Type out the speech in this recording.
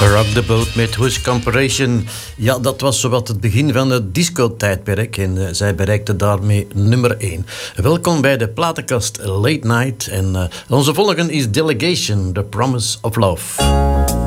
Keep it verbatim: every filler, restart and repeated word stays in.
Rock the Boat met Wish Corporation. Ja, dat was zowat het begin van het disco-tijdperk en uh, zij bereikte daarmee nummer één. Welkom bij de platenkast Late Night en uh, onze volgende is Delegation, The Promise of Love.